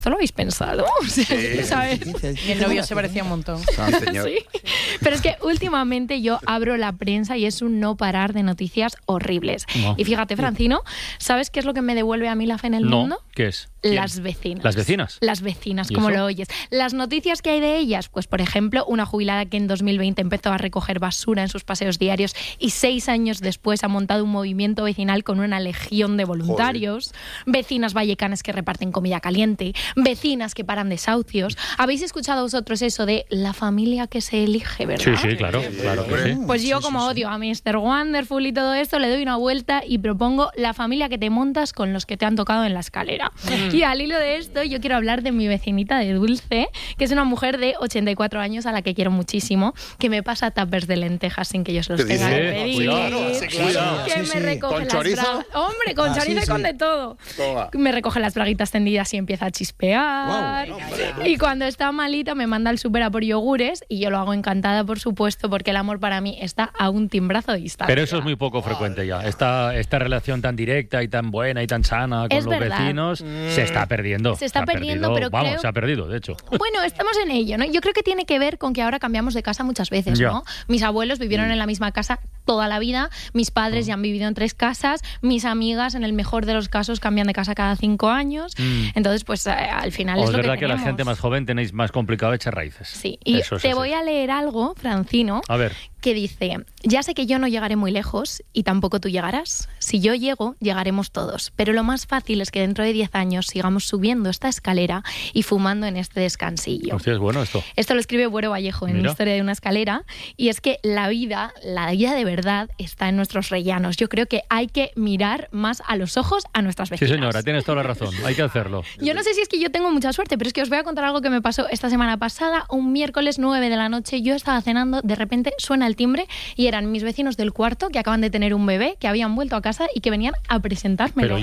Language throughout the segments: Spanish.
¿Lo habéis pensado? Sí. ¿Sabes? Y el novio se parecía un montón. Sí. Pero es que últimamente yo abro la prensa y es un no parar de noticias horribles. No. Y fíjate, Francino, ¿sabes qué es lo que me devuelve a mí la fe en el mundo? ¿Qué es? Las vecinas. ¿Las vecinas? Las vecinas, ¿Y como eso? lo oyes. Las noticias que hay de ellas, pues por ejemplo, una jubilada que en 2020 empezó a recoger basura en sus paseos diarios y 6 años después ha montado un movimiento vecinal con una legión de voluntarios. Vecinas vallecanas que reparten comida caliente. Vecinas que paran desahucios. ¿Habéis escuchado vosotros eso de la familia que se elige, verdad? Sí, claro que sí. Pues yo, como odio a Mr. Wonderful y todo esto, le doy una vuelta y propongo la familia que te montas con los que te han tocado en la escalera. Y al hilo de esto, yo quiero hablar de mi vecinita de Dulce, que es una mujer de 84 años a la que quiero muchísimo, que me pasa tuppers de lentejas sin que yo se los tenga que pedir. Cuidado. Que me recoge ¿Con las chorizo? bragas. Hombre, con chorizo y con de todo. Toma. Me recoge las braguitas tendidas y empieza a chispear. Y cuando está malita me manda al súper a por yogures y yo lo hago encantada, por supuesto, porque el amor para mí está a un timbrazo de distancia. Pero eso es muy poco frecuente ya. Esta relación tan directa y tan buena y tan sana con Es los verdad. vecinos se está perdiendo. Se está perdiendo, pero vamos, creo- se ha perdido, de hecho. Bueno, estamos en ello, ¿no? Yo creo que tiene que ver con que ahora cambiamos de casa muchas veces, Ya. ¿no? Mis abuelos vivieron en la misma casa toda la vida, mis padres ya han vivido en 3 casas, mis amigas, en el mejor de los casos, cambian de casa cada 5 años. Entonces, pues al final O es es lo verdad que que la tenemos. gente más joven tenéis más complicado echar raíces. Sí, y Eso es te así. voy a leer algo, Francino, A ver. que dice: ya sé que yo no llegaré muy lejos y tampoco tú llegarás. Si yo llego, llegaremos todos. Pero lo más fácil es que dentro de 10 años sigamos subiendo esta escalera y fumando en este descansillo. Hostia, es bueno esto. Esto lo escribe Buero Vallejo en Mira. Historia de una escalera, y es que la vida de verdad está en nuestros rellanos. Yo creo que hay que mirar más a los ojos a nuestras Sí, vecinas. señora, tienes toda la razón. Hay que hacerlo. Yo no sé si es que yo tengo mucha suerte, pero es que os voy a contar algo que me pasó esta semana pasada. Un miércoles 9 de la noche, yo estaba cenando, de repente suena el timbre y eran mis vecinos del cuarto que acaban de tener un bebé, que habían vuelto a casa y que venían a presentármelo.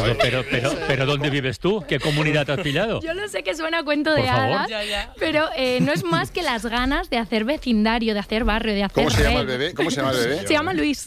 Pero ¿dónde vives tú? ¿Qué comunidad te has pillado? Yo lo sé que suena a cuento de Por favor. hadas, pero no es más que las ganas de hacer vecindario, de hacer barrio, de hacer ¿Cómo se llama el red. bebé? ¿Cómo se llama el bebé? Se llama Luis.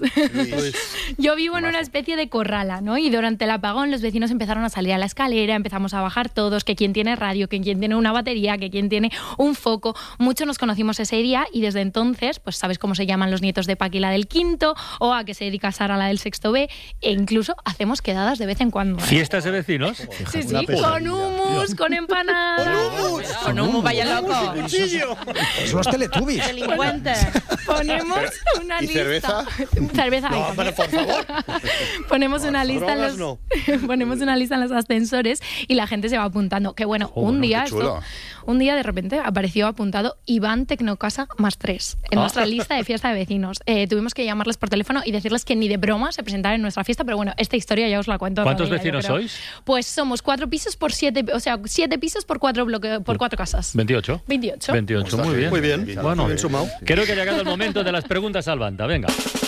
Yo vivo en una especie de corrala, ¿no? Y durante el apagón los vecinos empezaron a salir a la escalera, empezamos a bajar todos, que quien tiene radio, que quien tiene una batería, que quien tiene un foco. Muchos nos conocimos ese día y desde entonces, pues sabes cómo se llaman los nietos de Paqui, la del quinto, o a que se dedica Sara, la del sexto B, e incluso hacemos quedadas de vez en cuando. ¿eh? ¿Fiestas de vecinos? Sí, sí, con hummus, con empanadas. Con un vaya loco. Son los Teletubbies. Delincuentes. Ponemos una ¿Y lista. cerveza? Cerveza. No, ay, pero por favor. Ponemos una lista en drogas los ponemos una lista en los ascensores y la gente se va apuntando. Que bueno, un día qué chulo. un día de repente apareció apuntado Iván Tecnocasa +3 en nuestra lista de fiesta de vecinos. Tuvimos que llamarles por teléfono y decirles que ni de broma se presentaran en nuestra fiesta, pero bueno, esta historia ya os la cuento. ¿Cuántos otro día, yo vecinos creo. sois? Pues somos 4 pisos por 7, o sea, 7 pisos por 4 por 4 casas. 28. 28. 28, muy bien. Muy bien. Bueno, Bien sumado. creo que ha llegado el momento de las preguntas al Banda. Venga.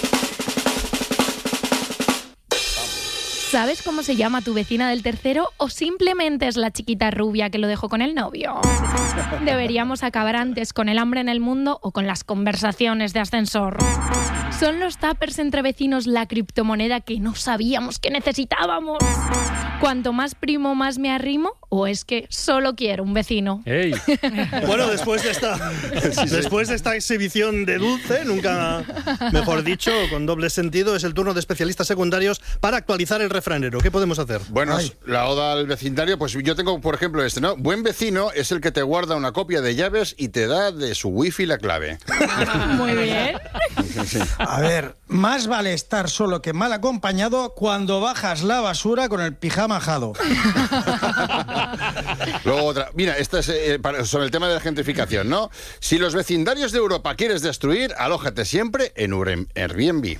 ¿Sabes cómo se llama tu vecina del tercero o simplemente es la chiquita rubia que lo dejó con el novio? ¿Deberíamos acabar antes con el hambre en el mundo o con las conversaciones de ascensor? ¿Son los tuppers entre vecinos la criptomoneda que no sabíamos que necesitábamos? ¿Cuanto más primo, más me arrimo? ¿O es que solo quiero un vecino? ¡Ey! Bueno, después de esta exhibición de Dulce, nunca mejor dicho, con doble sentido, es el turno de especialistas secundarios para actualizar el refranero. ¿Qué podemos hacer? Bueno, la oda al vecindario, pues yo tengo, por ejemplo, ¿no? Buen vecino es el que te guarda una copia de llaves y te da de su wifi la clave. Muy bien. A ver, más vale estar solo que mal acompañado cuando bajas la basura con el pijama ajado. Luego otra. Mira, esta es sobre el tema de la gentrificación, ¿no? Si los vecindarios de Europa quieres destruir, alójate siempre en Airbnb.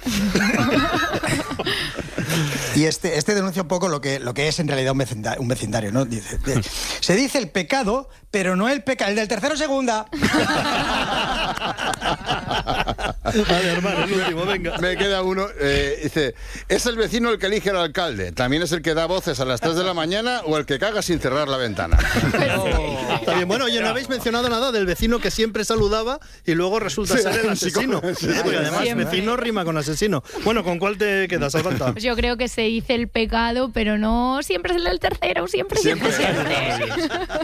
Y este denuncia un poco lo que es en realidad un vecindario, ¿no? Se dice el pecado, pero no el del tercero segunda. Vale, hermano, el último, venga. Me queda uno. Dice, ¿es el vecino el que elige al alcalde? ¿También es el que da voces a las 3 de la mañana o el que caga sin cerrar la ventana? Está bien. Bueno, oye, no habéis mencionado nada del vecino que siempre saludaba y luego resulta ser el asesino. Porque además Siempre. vecino rima con asesino. Bueno, ¿con cuál te quedas, Alberta? Pues yo creo que se dice el pecado, pero no siempre es el del tercero, siempre.